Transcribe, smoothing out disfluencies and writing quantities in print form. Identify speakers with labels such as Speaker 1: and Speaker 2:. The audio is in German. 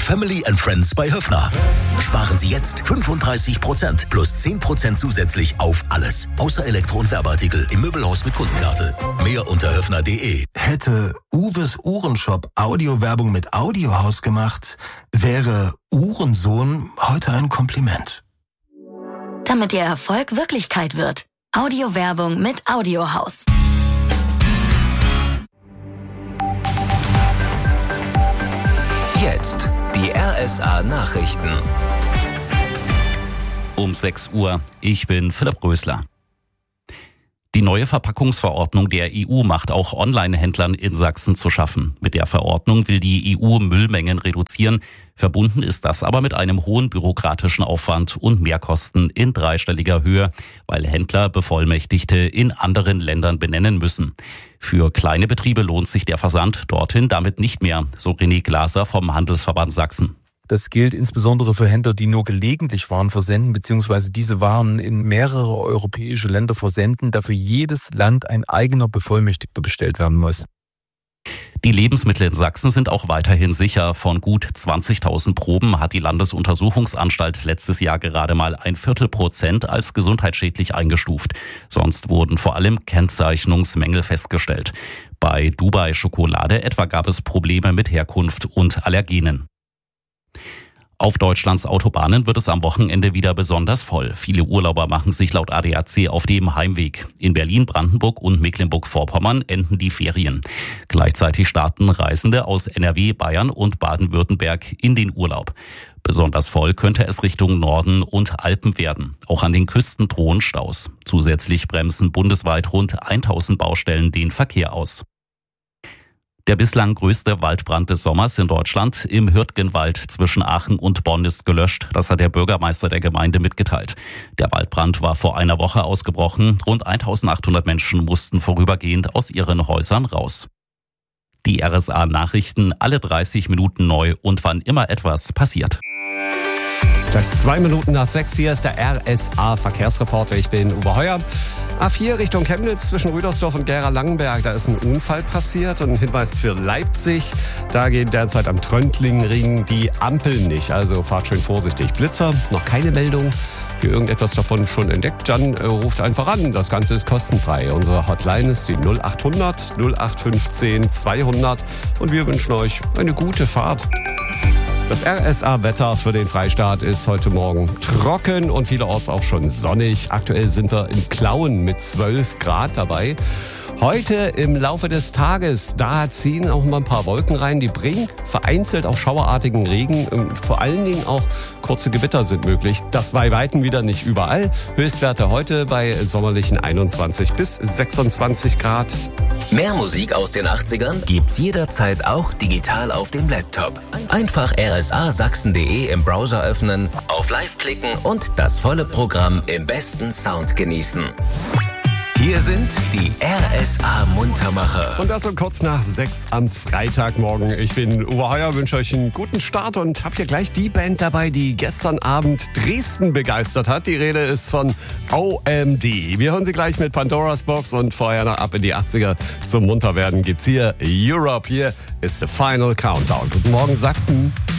Speaker 1: Family and Friends bei Höffner. Sparen Sie jetzt 35% plus 10% zusätzlich auf alles. Außer Elektro- und Werbeartikel im Möbelhaus mit Kundenkarte. Mehr unter höffner.de.
Speaker 2: Hätte Uwes Uhrenshop Audiowerbung mit Audiohaus gemacht, wäre Uhrensohn heute ein Kompliment.
Speaker 3: Damit Ihr Erfolg Wirklichkeit wird. Audiowerbung mit Audiohaus.
Speaker 4: Jetzt die RSA Nachrichten.
Speaker 5: Um 6 Uhr. Ich bin Philipp Rösler. Die neue Verpackungsverordnung der EU macht auch Online-Händlern in Sachsen zu schaffen. Mit der Verordnung will die EU Müllmengen reduzieren. Verbunden ist das aber mit einem hohen bürokratischen Aufwand und Mehrkosten in dreistelliger Höhe, weil Händler Bevollmächtigte in anderen Ländern benennen müssen. Für kleine Betriebe lohnt sich der Versand dorthin damit nicht mehr, so René Glaser vom Handelsverband Sachsen.
Speaker 6: Das gilt insbesondere für Händler, die nur gelegentlich Waren versenden, beziehungsweise diese Waren in mehrere europäische Länder versenden, da für jedes Land ein eigener Bevollmächtigter bestellt werden muss.
Speaker 5: Die Lebensmittel in Sachsen sind auch weiterhin sicher. Von gut 20.000 Proben hat die Landesuntersuchungsanstalt letztes Jahr gerade mal 0,25% als gesundheitsschädlich eingestuft. Sonst wurden vor allem Kennzeichnungsmängel festgestellt. Bei Dubai Schokolade etwa gab es Probleme mit Herkunft und Allergenen. Auf Deutschlands Autobahnen wird es am Wochenende wieder besonders voll. Viele Urlauber machen sich laut ADAC auf dem Heimweg. In Berlin, Brandenburg und Mecklenburg-Vorpommern enden die Ferien. Gleichzeitig starten Reisende aus NRW, Bayern und Baden-Württemberg in den Urlaub. Besonders voll könnte es Richtung Norden und Alpen werden. Auch an den Küsten drohen Staus. Zusätzlich bremsen bundesweit rund 1000 Baustellen den Verkehr aus. Der bislang größte Waldbrand des Sommers in Deutschland im Hürtgenwald zwischen Aachen und Bonn ist gelöscht. Das hat der Bürgermeister der Gemeinde mitgeteilt. Der Waldbrand war vor einer Woche ausgebrochen. Rund 1800 Menschen mussten vorübergehend aus ihren Häusern raus. Die RSA-Nachrichten alle 30 Minuten neu und wann immer etwas passiert.
Speaker 7: Gleich 2 Minuten nach 6, hier ist der RSA-Verkehrsreporter. Ich bin Uwe Heuer. A4 Richtung Chemnitz zwischen Rüdersdorf und Gera-Langenberg. Da ist ein Unfall passiert und ein Hinweis für Leipzig. Da gehen derzeit am Tröntlingring die Ampeln nicht. Also fahrt schön vorsichtig. Blitzer, noch keine Meldung. Ihr irgendetwas davon schon entdeckt, dann ruft einfach an. Das Ganze ist kostenfrei. Unsere Hotline ist die 0800 0815 200 und wir wünschen euch eine gute Fahrt. Das RSA-Wetter für den Freistaat ist heute Morgen trocken und vielerorts auch schon sonnig. Aktuell sind wir in Plauen mit 12 Grad dabei. Heute im Laufe des Tages, da ziehen auch mal ein paar Wolken rein, die bringen vereinzelt auch schauerartigen Regen. Vor allen Dingen auch kurze Gewitter sind möglich. Das bei Weitem wieder nicht überall. Höchstwerte heute bei sommerlichen 21 bis 26 Grad.
Speaker 4: Mehr Musik aus den 80ern gibt's jederzeit auch digital auf dem Laptop. Einfach rsasachsen.de im Browser öffnen, auf Live klicken und das volle Programm im besten Sound genießen. Hier sind die RSA-Muntermacher.
Speaker 7: Und das um kurz nach 6 am Freitagmorgen. Ich bin Uwe Heuer, wünsche euch einen guten Start und habe hier gleich die Band dabei, die gestern Abend Dresden begeistert hat. Die Rede ist von OMD. Wir hören sie gleich mit Pandora's Box und vorher noch ab in die 80er. Zum Munterwerden gibt's hier Europe. Hier ist the Final Countdown. Guten Morgen, Sachsen.